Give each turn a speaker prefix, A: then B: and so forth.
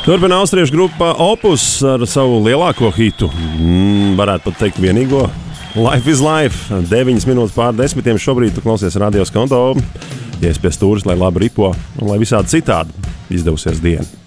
A: Turpina austriešu grupa Opus ar savu lielāko hitu, varētu pat teikt vienīgo. Life is life, 9 minūtes pār 10. Šobrīd tu klausies Radio Skonto. Ja es pie stūres, lai labi ripo un lai visādi citādi izdevusies diena.